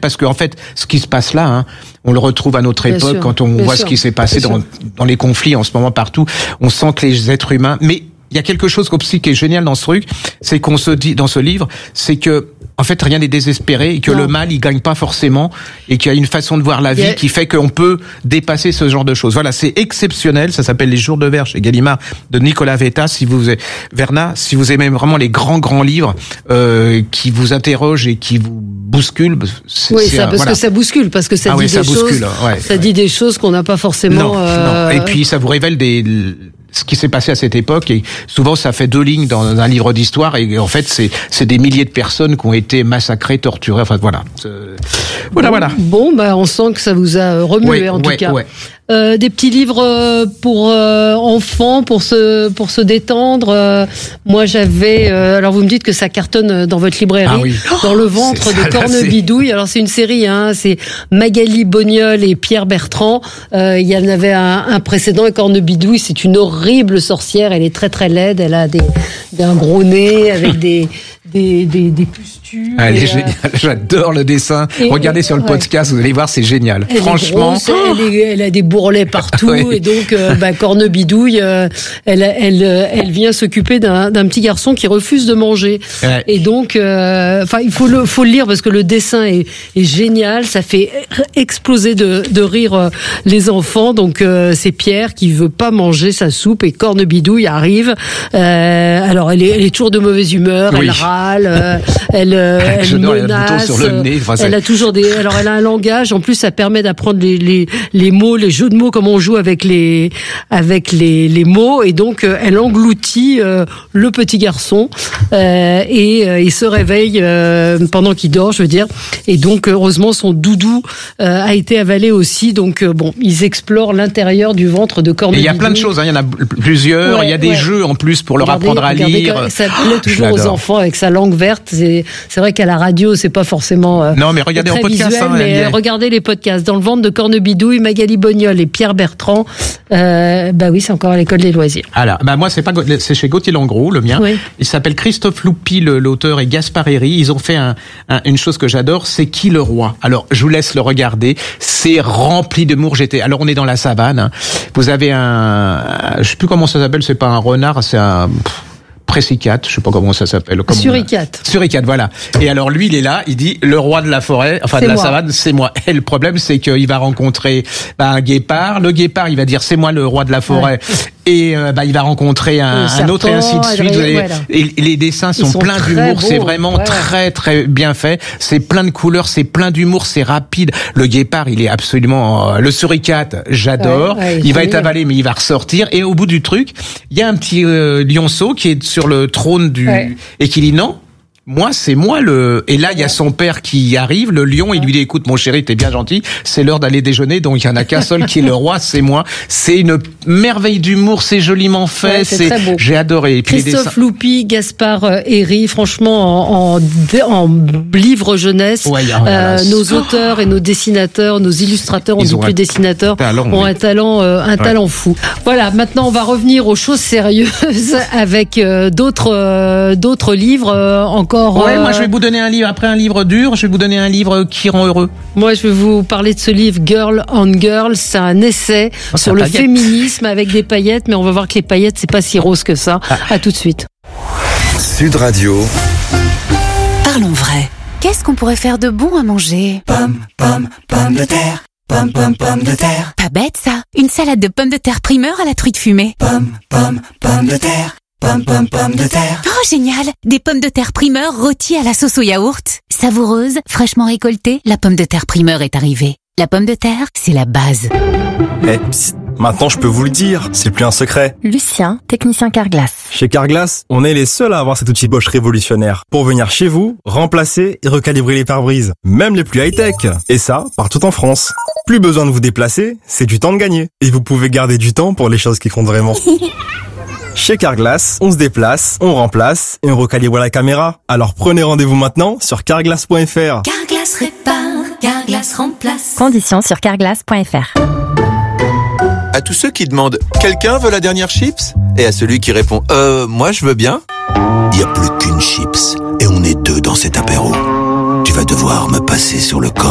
parce que en fait, ce qui se passe là, hein, on le retrouve à notre Bien époque sûr, quand on bien voit sûr, ce qui s'est passé dans les conflits en ce moment partout. On sent que les êtres humains, mais il y a quelque chose aussi qui est génial dans ce truc, c'est qu'on se dit dans ce livre, c'est que en fait rien n'est désespéré et que le mal il gagne pas forcément et qu'il y a une façon de voir la vie qui fait qu'on peut dépasser ce genre de choses. Voilà, c'est exceptionnel. Ça s'appelle Les Jours de Verre chez Gallimard de Nicolas Veta. Si vous aimez vraiment les grands livres qui vous interrogent et qui vous bousculent, que ça bouscule, parce que ça dit des choses. Ça dit des choses qu'on n'a pas forcément. Non. Et puis ça vous révèle ce qui s'est passé à cette époque, et souvent ça fait 2 lignes dans un livre d'histoire, et en fait c'est des milliers de personnes qui ont été massacrées, torturées, enfin voilà. Voilà. Bon, on sent que ça vous a remué en tout cas. Ouais. Des petits livres pour enfants, pour se détendre. Moi j'avais, alors vous me dites que ça cartonne dans votre librairie, dans le ventre de Cornebidouille. Alors c'est une série, c'est Magali Bognol et Pierre Bertrand. Il y en avait un précédent, et Cornebidouille, c'est une horrible sorcière. Elle est très très laide. Elle a un gros nez avec des pustules. Elle est géniale. J'adore le dessin. Regardez sur le podcast, vous allez voir, c'est génial. Franchement. Elle a des bourrelets partout. Et donc, Cornebidouille, elle vient s'occuper d'un petit garçon qui refuse de manger. Ouais. Et donc, il faut le lire parce que le dessin est génial. Ça fait exploser de rire les enfants. Donc, c'est Pierre qui veut pas manger sa soupe, et Cornebidouille arrive. Alors, elle est toujours de mauvaise humeur. Elle râle. Elle menace. Sur le nez. Elle a toujours alors elle a un langage. En plus, ça permet d'apprendre les mots, les jeux de mots, comme on joue avec les mots. Et donc, elle engloutit le petit garçon et il se réveille pendant qu'il dort, je veux dire. Et donc, heureusement, son doudou a été avalé aussi. Donc, ils explorent l'intérieur du ventre de Cornebidouille. Il y a plein de choses. Il y en a plusieurs. Il y a des jeux en plus pour leur apprendre à lire. Ça plaît toujours aux enfants avec sa langue verte. C'est vrai qu'à la radio, c'est pas forcément non, mais regardez en podcast. Visuel, mais regardez les podcasts. Dans le ventre de Cornebidouille, Magali Bognol et Pierre Bertrand. Oui, c'est encore à l'école des loisirs. Alors, moi, c'est chez Gauthier Langroux, le mien. Oui. Il s'appelle Christophe Loupi, l'auteur, et Gaspard Héry. Ils ont fait une chose que j'adore, c'est Qui le roi. Alors, je vous laisse le regarder. C'est rempli d'humour. Alors, on est dans la savane. Vous avez je sais plus comment ça s'appelle. C'est pas un renard, c'est un Pressicate, je sais pas comment ça s'appelle. Suricate, voilà. Et alors lui, il est là, il dit le roi de la forêt, de la savane, c'est moi. Et le problème, c'est qu'il va rencontrer un guépard. Le guépard, il va dire c'est moi le roi de la forêt. Ouais. Et il va rencontrer un autre, et ainsi de suite. Et les dessins sont pleins d'humour. C'est vraiment très très bien fait. C'est plein de couleurs, c'est plein d'humour, c'est rapide. Le guépard, il est absolument le suricate, j'adore. Il va être avalé, mais il va ressortir. Et au bout du truc, il y a un petit lionceau qui est sur le trône et qui dit non. C'est moi et là il y a son père qui arrive, le lion, il lui dit écoute mon chéri, t'es bien gentil, c'est l'heure d'aller déjeuner, donc il y en a qu'un seul qui est le roi, c'est moi. C'est une merveille d'humour, c'est joliment fait, c'est très beau. J'ai adoré. Et puis Christophe Loupi, Gaspard Héry, franchement en livre jeunesse, nos auteurs et nos dessinateurs, nos illustrateurs, on dit plus dessinateurs, ont un talent fou. Voilà, maintenant on va revenir aux choses sérieuses avec d'autres livres encore. Moi je vais vous donner un livre, après un livre dur, je vais vous donner un livre qui rend heureux. Moi je vais vous parler de ce livre Girl on Girl, c'est un essai sur le féminisme avec des paillettes, mais on va voir que les paillettes c'est pas si rose que ça. À tout de suite. Sud Radio. Parlons vrai. Qu'est-ce qu'on pourrait faire de bon à manger? Pommes de terre. Pommes de terre. Pas bête ça. Une salade de pommes de terre primeur à la truite fumée. Pommes de terre. Pommes de terre. Oh, génial! Des pommes de terre primeur rôties à la sauce au yaourt. Savoureuse, fraîchement récoltée, la pomme de terre primeur est arrivée. La pomme de terre, c'est la base. Maintenant je peux vous le dire, c'est plus un secret. Lucien, technicien Carglass. Chez Carglass, on est les seuls à avoir cet outil Bosch révolutionnaire pour venir chez vous, remplacer et recalibrer les pare-brises, même les plus high-tech. Et ça, partout en France. Plus besoin de vous déplacer, c'est du temps de gagner. Et vous pouvez garder du temps pour les choses qui comptent vraiment. Chez Carglass, on se déplace, on remplace et on recalibre la caméra. Alors prenez rendez-vous maintenant sur carglass.fr. Carglass répare, Carglass remplace. Conditions sur carglass.fr. À tous ceux qui demandent « Quelqu'un veut la dernière chips ?» et à celui qui répond « Moi je veux bien ?» Il n'y a plus qu'une chips et on est 2 dans cet apéro. Tu vas devoir me passer sur le corps.